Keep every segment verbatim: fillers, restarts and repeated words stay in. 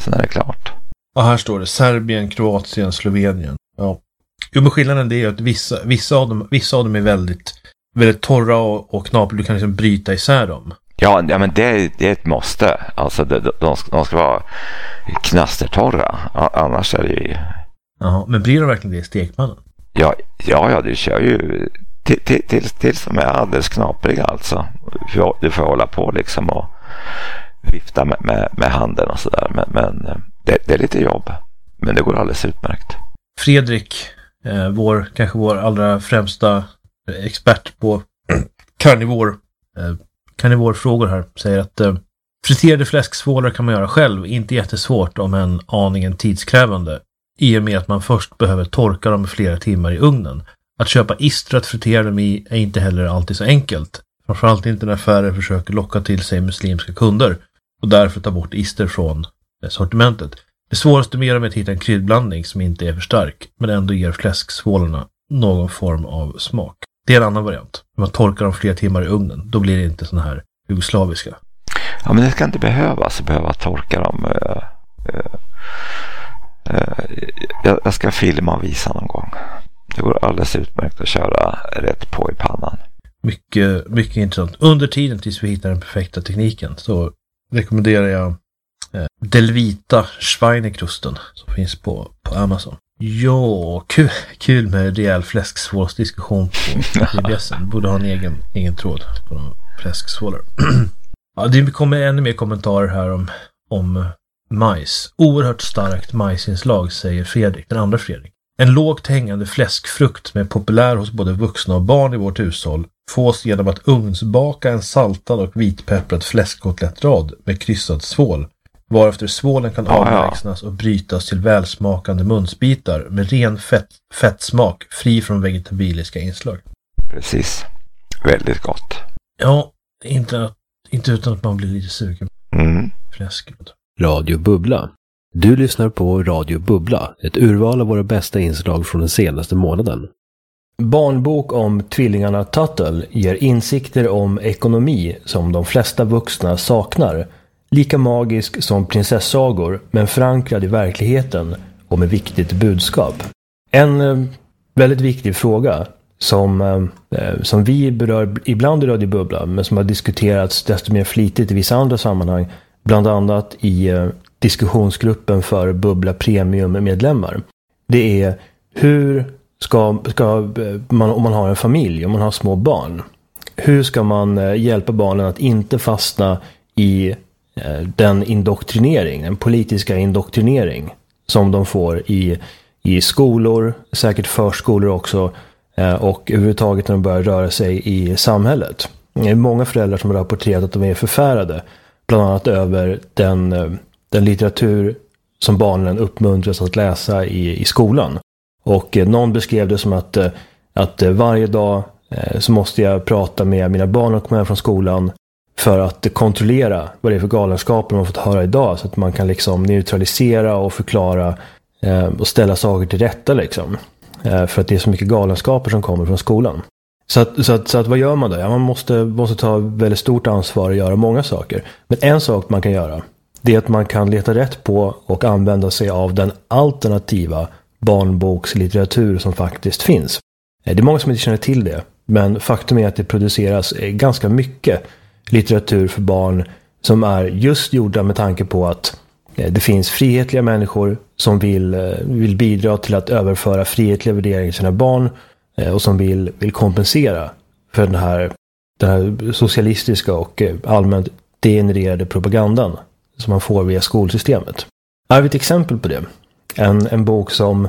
sen är det klart. Ja, här står det Serbien, Kroatien, Slovenien. Ja. Jo, men skillnaden är att vissa, vissa, av dem, vissa av dem är väldigt, väldigt torra och, och knapiga. Du kan liksom bryta isär dem. Ja, ja men det, det är ett måste. Alltså de, de, ska, de ska vara knastertorra. Annars är det ju... Jaha, men blir de verkligen det i stekpannen? Ja, ja, ja, du kör ju till, till, till, till som är alldeles knapriga alltså. Du får hålla på liksom och vifta med, med, med handen och sådär. Men, men det, det är lite jobb. Men det går alldeles utmärkt. Fredrik, eh, vår, kanske vår allra främsta expert på karnivor, eh, karnivorfrågor här, säger att eh, friterade fläsksvålar kan man göra själv. Inte jättesvårt om en aningen tidskrävande. I och med att man först behöver torka dem i flera timmar i ugnen. Att köpa ister att fritera dem i är inte heller alltid så enkelt. Framförallt inte när affärer försöker locka till sig muslimska kunder och därför ta bort ister från sortimentet. Det svåraste med dem är att hitta en kryddblandning som inte är för stark men ändå ger fläsksvålarna någon form av smak. Det är en annan variant. När man torkar dem flera timmar i ugnen, då blir det inte såna här jugoslaviska. Ja, men det ska inte behövas behöva torka dem. Uh, uh. Jag ska filma och visa någon gång. Det går alldeles utmärkt att köra rätt på i pannan. Mycket, mycket intressant. Under tiden tills vi hittar den perfekta tekniken så rekommenderar jag eh, Delvita Schweinekrusten som finns på, på Amazon. Ja, kul, kul med rejäl fläsksvålsdiskussion på P B S. Borde ha en egen, egen tråd på de fläsksvålar. Ja, det kommer ännu mer kommentarer här om, om majs. Oerhört starkt majsinslag, säger Fredrik, den andra Fredrik. En lågt hängande fläskfrukt som är populär hos både vuxna och barn i vårt hushåll fås genom att ugnsbaka en saltad och vitpepprad fläskkotlettrad med kryssad svål, varefter svålen kan avlägsnas och brytas till välsmakande munsbitar med ren fett, fettsmak, fri från vegetabiliska inslag. Precis. Väldigt gott. Ja, inte, inte utan att man blir lite sugen på mm. fläsk. Radio Bubbla. Du lyssnar på Radio Bubbla, ett urval av våra bästa inslag från den senaste månaden. Barnbok om tvillingarna Tuttle ger insikter om ekonomi som de flesta vuxna saknar. Lika magisk som prinsessagor, men förankrad i verkligheten och med viktigt budskap. En eh, väldigt viktig fråga som, eh, som vi berör ibland i Radio Bubbla, men som har diskuterats desto mer flitigt i vissa andra sammanhang, bland annat i eh, diskussionsgruppen för Bubbla Premium-medlemmar. Det är hur ska, ska man, om man har en familj, om man har små barn, hur ska man hjälpa barnen att inte fastna i den indoktrinering, den politiska indoktrinering som de får i, i skolor, säkert förskolor också, och överhuvudtaget när de börjar röra sig i samhället. Det är många föräldrar som har rapporterat att de är förfärade, bland annat över den, den litteratur som barnen uppmuntras att läsa i, i skolan. Och eh, någon beskrev det som att, eh, att eh, varje dag eh, så måste jag prata med mina barn och med från skolan för att eh, kontrollera vad det är för galenskaper man fått höra idag, så att man kan liksom neutralisera och förklara eh, och ställa saker till rätta liksom. Eh, för att det är så mycket galenskaper som kommer från skolan. Så att, så att, så att vad gör man då? Ja, man måste, måste ta väldigt stort ansvar och göra många saker. Men en sak man kan göra, det är att man kan leta rätt på och använda sig av den alternativa barnbokslitteratur som faktiskt finns. Det är många som inte känner till det, men faktum är att det produceras ganska mycket litteratur för barn som är just gjorda med tanke på att det finns frihetliga människor som vill, vill bidra till att överföra frihetliga värderingar till sina barn och som vill, vill kompensera för den här, den här socialistiska och allmänt degenererade propagandan som man får via skolsystemet. Här har vi ett exempel på det. En, en bok som,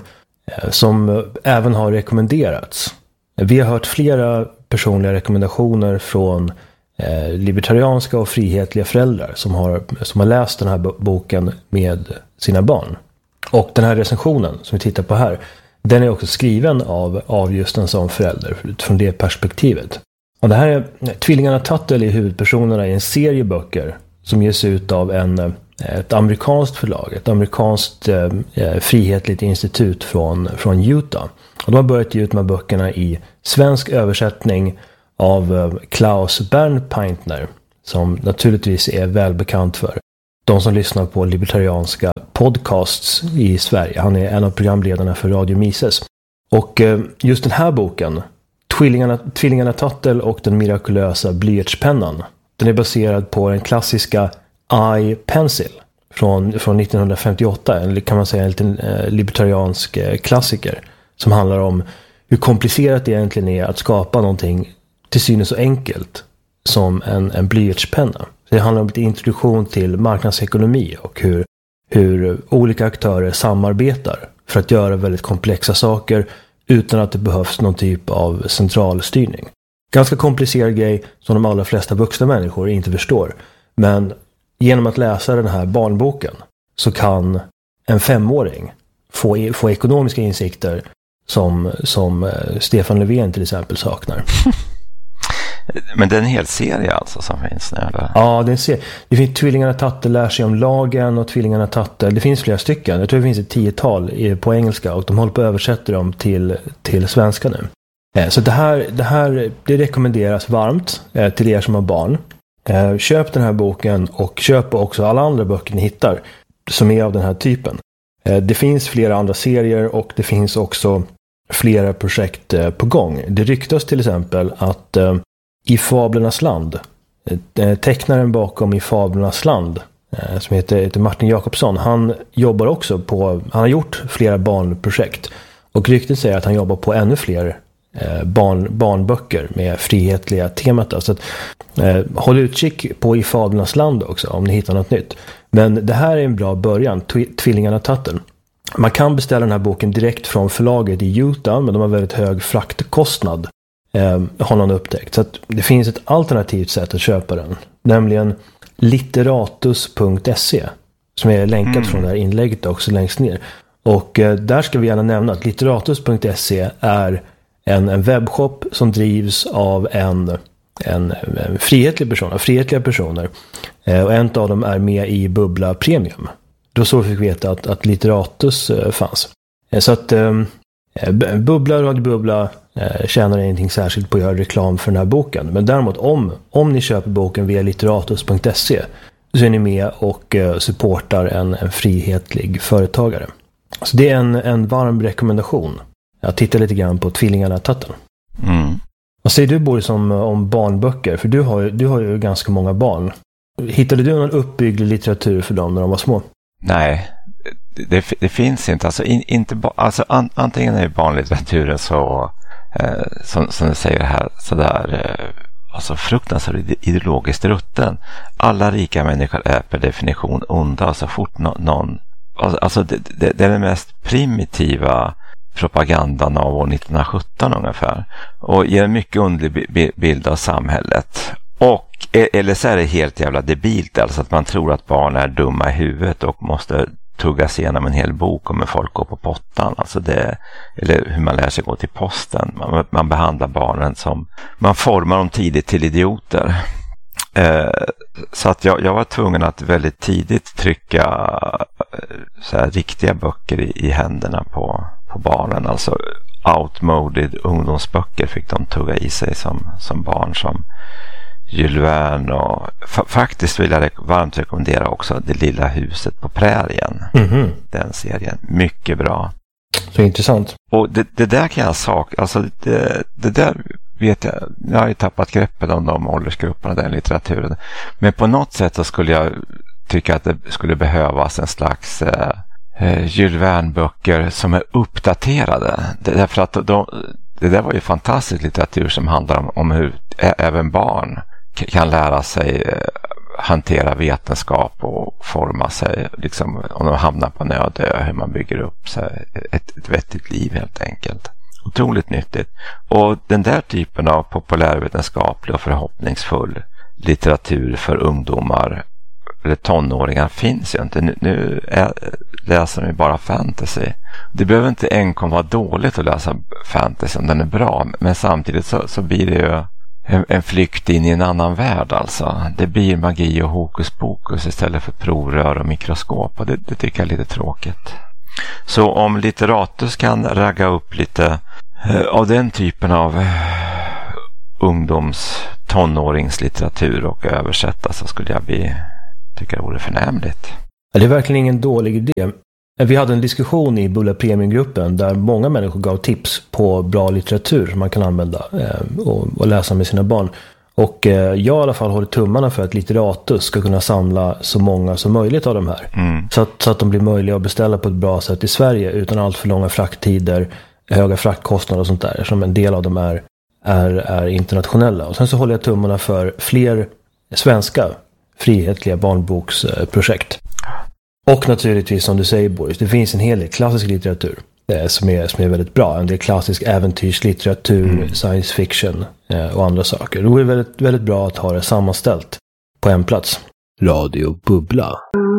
som även har rekommenderats. Vi har hört flera personliga rekommendationer från eh, libertarianska och frihetliga föräldrar som har, som har läst den här boken med sina barn. Och den här recensionen som vi tittar på här, den är också skriven av, av just en sån förälder från det perspektivet. Och det här är tvillingarna Tuttle är huvudpersonerna i en serie böcker som ges ut av en, ett amerikanskt förlag, ett amerikanskt eh, frihetligt institut från, från Utah. Och de har börjat ge ut de här böckerna i svensk översättning av eh, Klaus Bernpaintner, som naturligtvis är välbekant för de som lyssnar på libertarianska podcasts i Sverige. Han är en av programledarna för Radio Mises. Och eh, just den här boken, Tvillingarna, Tvillingarna Tuttle och den mirakulösa blyertspennan, den är baserad på den klassiska iPencil från, från nittonhundrafemtioåtta, eller kan man säga en liten eh, libertariansk eh, klassiker som handlar om hur komplicerat det egentligen är att skapa någonting till synes så enkelt som en, en blyertspenna. Det handlar om en introduktion till marknadsekonomi och hur, hur olika aktörer samarbetar för att göra väldigt komplexa saker utan att det behövs någon typ av centralstyrning. Ganska komplicerad grej som de allra flesta vuxna människor inte förstår. Men genom att läsa den här barnboken så kan en femåring få, få ekonomiska insikter som, som Stefan Löfven till exempel saknar. Men det är en hel serie alltså som finns nu, eller? Ja, det är en serie. Det finns Tvillingarna Tuttle lär sig om lagen och Tvillingarna Tuttle. Det finns flera stycken. Jag tror det finns ett tiotal på engelska och de håller på att översätta dem till, till svenska nu. Så det här, det här det rekommenderas varmt till er som har barn. Köp den här boken och köp också alla andra böcker ni hittar som är av den här typen. Det finns flera andra serier och det finns också flera projekt på gång. Det ryktas till exempel att I Fablernas land, tecknaren bakom I Fablernas land som heter, heter Martin Jakobsson, han jobbar också på, han har gjort flera barnprojekt och ryktet säger att han jobbar på ännu fler barn, barnböcker med frihetliga temat. Så att, eh, håll utkik på I Fablernas land också om ni hittar något nytt. Men det här är en bra början, Tvillingarna Tuttle. Man kan beställa den här boken direkt från förlaget i Utah, men de har väldigt hög fraktkostnad. Eh, har någon upptäckt. Så att det finns ett alternativt sätt att köpa den. Nämligen litteratus punkt se som är länkat mm. från det här inlägget också längst ner. Och eh, där ska vi gärna nämna att litteratus punkt se är en, en webbshop som drivs av en, en, en frihetlig person, av frihetliga personer. Eh, och en av dem är med i Bubbla Premium. Då så fick vi veta att, att Litteratus eh, fanns. Eh, så att eh, Bubbla, Radio Bubbla eh, tjänar ingenting särskilt på att göra reklam för den här boken. Men däremot om, om ni köper boken via litteratus punkt se så är ni med och eh, supportar en, en frihetlig företagare. Så det är en, en varm rekommendation. Jag tittar lite grann på Tvillingarna Tuttle. Mm. Vad säger du, Boris, om, om barnböcker? För du har, ju, du har ju ganska många barn. Hittade du någon uppbygglig litteratur för dem när de var små? Nej, det, det finns inte. Alltså, in, inte alltså an, antingen är barnlitteraturen så, eh, som, som du säger här, sådär eh, alltså fruktansvärt ideologiskt rutten. Alla rika människor är per definition onda. Så fort no, någon... Alltså det, det, det är den mest primitiva propagandan av år nittonhundrasjutton ungefär. Och ger en mycket underlig bild av samhället. Och, eller så är det helt jävla debilt, alltså att man tror att barn är dumma i huvudet och måste tuggas igenom en hel bok om hur folk går på pottan. Alltså det, eller hur man lär sig gå till posten. Man, man behandlar barnen som, man formar dem tidigt till idioter. Eh, så att jag, jag var tvungen att väldigt tidigt trycka så här, riktiga böcker i, i händerna på, på barnen. Alltså outmoded ungdomsböcker fick de tugga i sig som, som barn, som Jules Verne och fa- faktiskt vill jag re- varmt rekommendera också Det lilla huset på prärien. Mm-hmm. Den serien, mycket bra. Så intressant. Och det, det där kan jag sakna, alltså det, det där vet jag, jag har ju tappat greppet om de åldersgrupperna, den litteraturen. Men på något sätt så skulle jag tycka att det skulle behövas en slags eh, Jules Verne-böcker som är uppdaterade. Det, därför att de, det där var ju fantastisk litteratur som handlar om, om hur ä, även barn k- kan lära sig eh, hantera vetenskap och forma sig, liksom, om de hamnar på nödö, hur man bygger upp sig, ett, ett vettigt liv helt enkelt. Otroligt nyttigt. Och den där typen av populärvetenskaplig och förhoppningsfull litteratur för ungdomar eller tonåringar finns ju inte. Nu, nu är, läser de ju bara fantasy. Det behöver inte enkom vara dåligt att läsa fantasy om den är bra, men samtidigt så, så blir det ju en, en flykt in i en annan värld alltså. Det blir magi och hokus pokus istället för provrör och mikroskop, och det, det tycker jag är lite tråkigt. Så om Litteratus kan ragga upp lite eh, av den typen av eh, ungdoms tonåringslitteratur och översätta, så skulle jag bli, tycka det vore förnämligt. Det är verkligen ingen dålig idé. Vi hade en diskussion i Bubbla Premium-gruppen där många människor gav tips på bra litteratur som man kan använda eh, och, och läsa med sina barn. Och eh, jag i alla fall håller tummarna för att Litteratus ska kunna samla så många som möjligt av de här. Mm. Så, att, så att de blir möjliga att beställa på ett bra sätt i Sverige utan allt för långa frakttider, höga fraktkostnader och sånt där. Som en del av dem är, är, är internationella. Och sen så håller jag tummarna för fler svenska frihetliga barnboksprojekt. Och naturligtvis som du säger Boris, det finns en hel del klassisk litteratur eh, som, är, som är väldigt bra. En del klassisk äventyrslitteratur, mm. science fiction eh, och andra saker. Det är väldigt, väldigt bra att ha det sammanställt på en plats. Radio Bubbla.